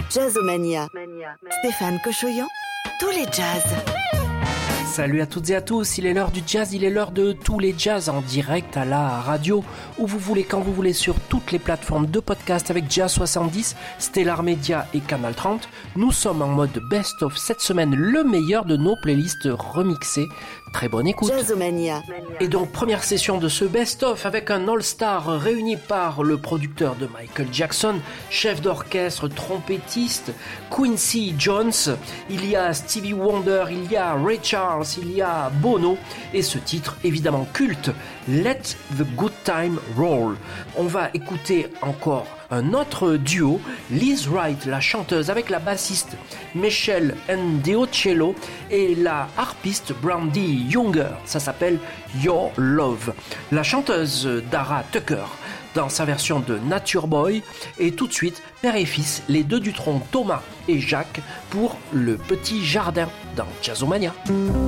Jazzomania. Stéphane Cochoyan, tous les jazz. Salut à toutes et à tous, il est l'heure du jazz, il est l'heure de tous les jazz en direct à la radio, où vous voulez, quand vous voulez, sur toutes les plateformes de podcast avec Jazz 70, Stellar Media et Canal 30. Nous sommes en mode best-of cette semaine, le meilleur de nos playlists remixées. Très bonne écoute. Jazzomania. Et donc première session de ce best-of avec un all-star réuni par le producteur de Michael Jackson, chef d'orchestre, trompettiste, Quincy Jones, il y a Stevie Wonder, il y a Ray Charles, il y a Bono et ce titre évidemment culte, Let the Good Time Roll. On va écouter encore un autre duo, Liz Wright, la chanteuse, avec la bassiste Michelle Ndiocello et la harpiste Brandy Younger. Ça s'appelle Your Love. La chanteuse Dara Tucker dans sa version de Nature Boy, et tout de suite père et fils, les deux Dutronc, Thomas et Jacques, pour Le Petit Jardin dans Jazzomania.